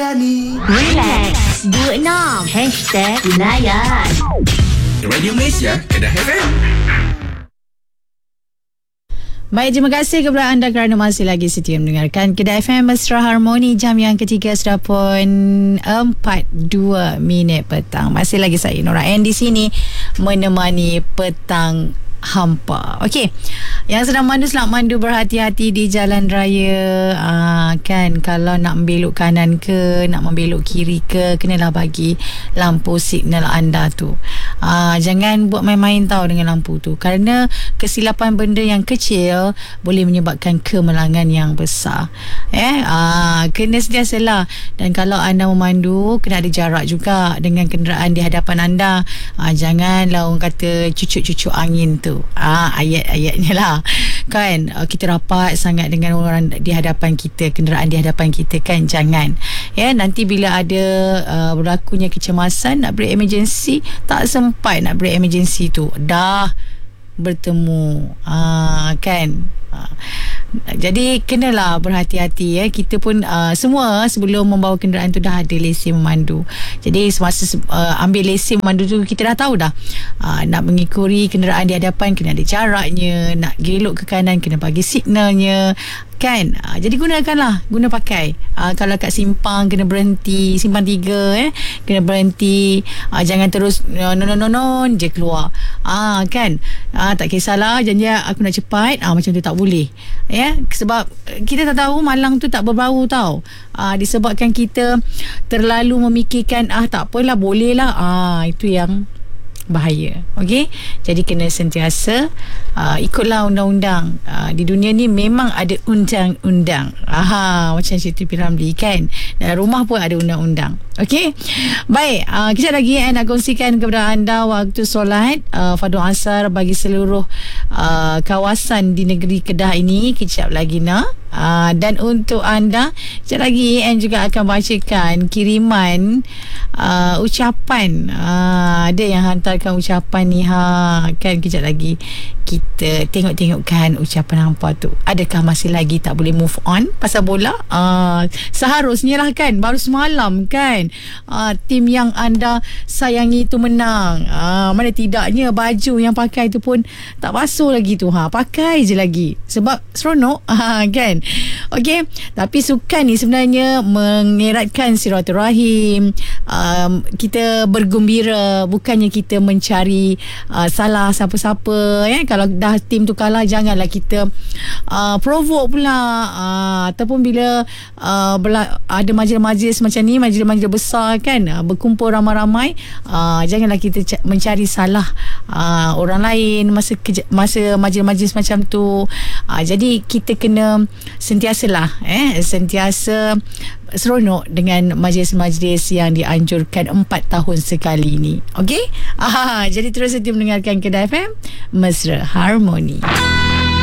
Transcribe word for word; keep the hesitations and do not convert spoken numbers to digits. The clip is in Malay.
Layani. Relax, dua enam Hashtag Layan. Radio Malaysia, Kedah F M. Baik, terima kasih kepada anda kerana masih lagi setia mendengarkan Kedah F M Mesra Harmoni. Jam yang ketiga sudah pun empat puluh dua minit petang. Masih lagi saya Nora N di sini menemani petang hampa. Okey, yang sedang mandu selamat mandu, berhati-hati di jalan raya. Aa, kan kalau nak membelok kanan ke, nak membelok kiri ke, kenalah bagi lampu signal anda tu. Aa, jangan buat main-main tau dengan lampu tu, kerana kesilapan benda yang kecil boleh menyebabkan kemalangan yang besar. Eh, aa, kena sentiasalah. Dan kalau anda memandu, kena ada jarak juga dengan kenderaan di hadapan anda. Aa, janganlah orang kata cucuk-cucuk angin tu. Ah, ayat-ayatnya lah kan, uh, kita rapat sangat dengan orang di hadapan kita, kenderaan di hadapan kita kan, jangan ya. Nanti bila ada uh, berlakunya kecemasan nak break emergency, tak sempat nak break emergency tu, dah bertemu ah, kan. Uh, jadi kenalah berhati-hati ya. Kita pun uh, semua sebelum membawa kenderaan tu dah ada lesen memandu. Jadi semasa uh, ambil lesen memandu tu, kita dah tahu dah uh, nak mengikuti kenderaan di hadapan kena ada jaraknya, nak gelok ke kanan kena bagi signalnya kan. Uh, jadi gunakanlah, guna pakai. Uh, kalau kat simpang kena berhenti, simpang tiga eh kena berhenti. Uh, jangan terus no no no no, no je keluar. Ah uh, kan. Uh, tak kisahlah janji aku nak cepat. Ah uh, macam tu tak boleh. Ya, sebab kita tak tahu malang tu tak berbau tau. Ah uh, disebabkan kita terlalu memikirkan ah tak apalah, boleh lah. Ah itu yang bahaya. Okey, jadi kena sentiasa uh, ikutlah undang-undang. Uh, di dunia ni memang ada undang-undang. Aha, macam Siti P. Ramlee kan, dalam rumah pun ada undang-undang. Okey, baik, uh, kejap lagi eh, nak kongsikan kepada anda waktu solat uh, fardu asar bagi seluruh uh, kawasan di negeri Kedah ini. Kejap lagi nak uh, dan untuk anda kejap lagi Anne juga akan bacakan kiriman uh, ucapan. uh, ada yang hantar ucapan ni ha kan. Kejap lagi kita tengok-tengokkan ucapan hampa tu, adakah masih lagi tak boleh move on pasal bola. uh, seharusnya lah kan, baru semalam kan uh, tim yang anda sayangi tu menang. uh, mana tidaknya baju yang pakai tu pun tak basuh lagi tu, ha pakai je lagi sebab seronok uh, kan. Okey, tapi sukan ni sebenarnya mengeratkan silaturahim. um, kita bergembira, bukannya kita mencari uh, salah siapa-siapa ya. Kalau dah tim tu kalah, janganlah kita uh, provoke pula. uh, ataupun bila uh, berla- ada majlis-majlis macam ni, majlis-majlis besar kan, uh, berkumpul ramai-ramai, uh, janganlah kita c- mencari salah uh, orang lain masa keja- masa majlis-majlis macam tu. uh, jadi kita kena sentiasalah eh sentiasa seronok dengan majlis-majlis yang dianjurkan empat tahun sekali ni. Okey? Ah, jadi terus setia mendengarkan Kedah F M Mesra Harmoni.